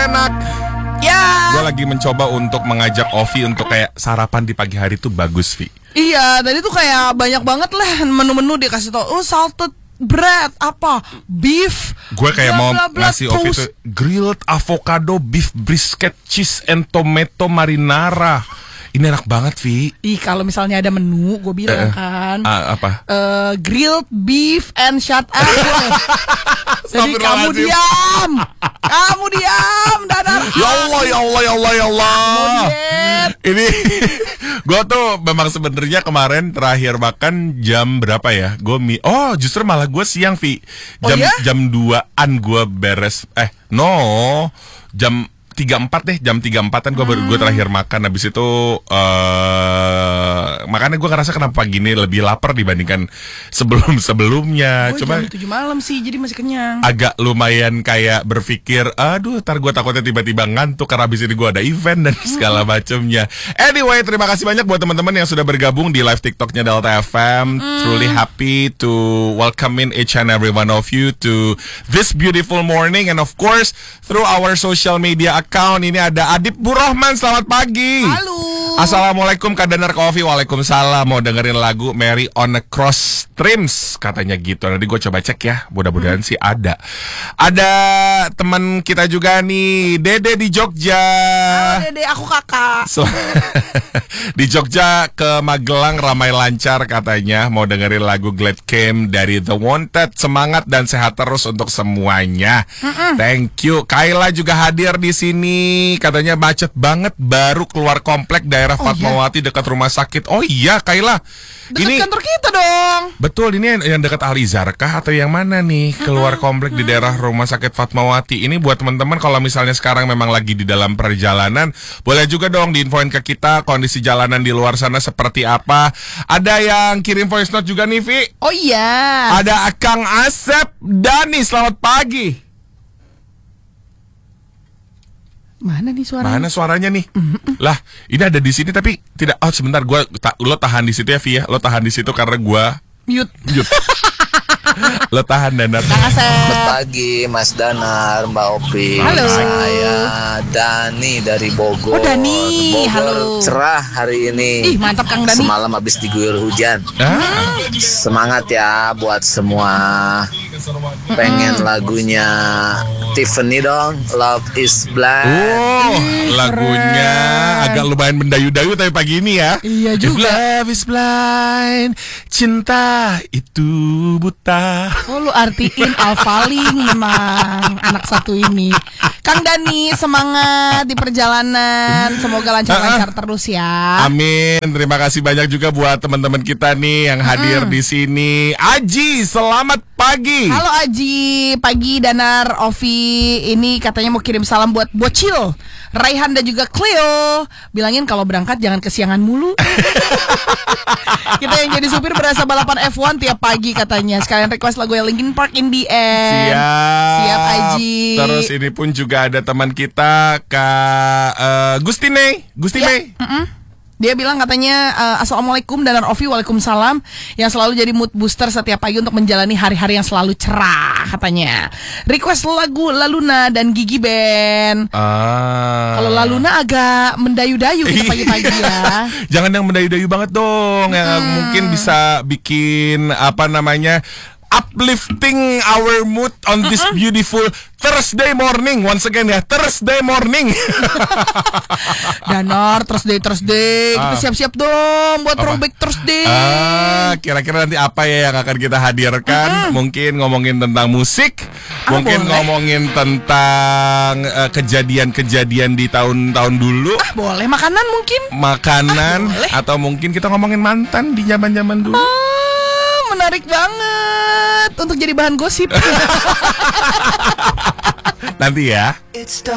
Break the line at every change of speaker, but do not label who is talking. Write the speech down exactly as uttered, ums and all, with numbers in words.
enak.
Ya.
Gue lagi mencoba untuk mengajak Ovi untuk kayak sarapan di pagi hari tuh bagus, Vi.
Iya, tadi tuh kayak banyak banget lah menu-menu dia kasih tau. Oh, salted bread, apa, beef.
Gue kayak
bla,
mau
bla, bla,
ngasih Ovi tuh grilled avocado beef brisket cheese and tomato marinara. Ini enak banget, Vi.
Ih, kalau misalnya ada menu, gue bilang
Eh,
kan.
uh, apa?
Uh, grilled beef and shut up. Jadi kamu diam, kamu diam, Danar.
Ya Allah, ya Allah, ya Allah, ya Allah. Ini gue tuh memang sebenarnya kemarin terakhir makan jam berapa ya? Gue mi, oh justru malah gue siang, Vi. Jam
Oh, ya?
jam duaan gue beres. Eh, no, jam tiga empat deh, jam tiga empatan gue baru gue terakhir makan. Habis itu uh, makanya gue ngerasa kenapa gini lebih lapar dibandingkan sebelum sebelumnya.
Gue
Coba
jam tujuh malam sih, jadi masih kenyang.
agak lumayan kayak berpikir, aduh, ntar gue takutnya tiba-tiba ngantuk karena habis ini gue ada event dan segala macamnya. Anyway, terima kasih banyak buat teman-teman yang sudah bergabung di live TikToknya Delta F M. Mm. Truly happy to welcome in each and every one of you to this beautiful morning, and of course through our social media account. Ini ada Adip Burrohman, selamat pagi.
Halo.
Assalamualaikum Kak Danar Kofi. Waalaikumsalam. Mau dengerin lagu Mary on a Cross Streams katanya gitu. Nanti gue coba cek ya. Mudah-mudahan hmm. sih ada. Ada teman kita juga nih, Dede di Jogja.
Halo Dede, aku kakak.
So, di Jogja ke Magelang ramai lancar katanya. Mau dengerin lagu Glad Came dari The Wanted. Semangat dan sehat terus untuk semuanya. Mm-mm. Thank you. Kayla juga hadir di sini. Katanya macet banget, baru keluar komplek daerah
Oh,
Fatmawati
iya?
dekat rumah sakit. Oh iya, Kayla.
Dekat
ini
kantor kita dong.
betul, ini yang, yang dekat Alizar kah atau yang mana nih? Keluar komplek di daerah rumah sakit Fatmawati. Ini buat teman-teman kalau misalnya sekarang memang lagi di dalam perjalanan, boleh juga dong diinfoin ke kita kondisi jalanan di luar sana seperti apa. Ada yang kirim voice note juga nih, Vi.
Oh iya.
Ada Akang Asep Dani, selamat pagi.
Mana nih suaranya?
Mana suaranya nih? Mm-hmm. Lah, ini ada di sini tapi tidak. Oh, sebentar, gua ta, lo tahan di situ ya, Vi ya. Lo tahan di situ karena gua
mute.
Mute. Lo tahan, Danar.
Selamat pagi Mas Danar, Mbak Opi.
Halo.
Saya Dani dari Bogor.
Oh, Dani.
Bogor
Halo.
cerah hari ini.
Ih, mantap Kang Dani.
Semalam habis diguyur hujan.
Ah.
Semangat ya buat semua. Pengen lagunya Tiffany dong, Love is Blind.
Oh, lagunya agak lumayan mendayu-dayu tapi pagi ini ya.
Iya
If
juga.
love is blind, cinta itu buta.
Oh, lu artiin alfaling memang anak satu ini. Kang Dani, semangat di perjalanan. Semoga lancar-lancar terus ya.
Amin. Terima kasih banyak juga buat teman-teman kita nih yang hadir di sini. Aji, selamat pagi.
Halo Aji, pagi Danar, Ovi. Ini katanya mau kirim salam buat Bocil, Raihan dan juga Cleo. Bilangin kalau berangkat jangan kesiangan mulu. Kita yang jadi supir berasa balapan F satu tiap pagi katanya. Sekalian request lagu Linkin Park in the End.
Siap.
Siap Aji.
Terus ini pun juga ada teman kita Kak uh, Gustine. Gustine.
Ya. Mm-mm. Dia bilang katanya uh, Assalamualaikum Danar Ovi, waalaikumsalam, yang selalu jadi mood booster setiap pagi untuk menjalani hari-hari yang selalu cerah katanya. Request lagu La Luna dan Gigi Band.
Ah.
Kalau La Luna agak mendayu-dayu kita pagi-pagi ya.
Jangan yang mendayu-dayu banget dong, yang
hmm.
mungkin bisa bikin apa namanya uplifting our mood on this uh-uh. beautiful Thursday morning. Once again ya, Thursday morning.
Danar, Thursday, Thursday.
Ah.
Kita siap-siap dong buat throwback Thursday.
Ah, kira-kira nanti apa ya yang akan kita hadirkan? Uh-huh. Mungkin ngomongin tentang musik, ah, mungkin boleh. Ngomongin tentang uh, kejadian-kejadian di tahun-tahun dulu.
Ah, boleh. Makanan mungkin?
Makanan,
ah,
atau mungkin kita ngomongin mantan di zaman-zaman dulu.
Ah, menarik banget untuk jadi bahan gosip.
Nanti ya.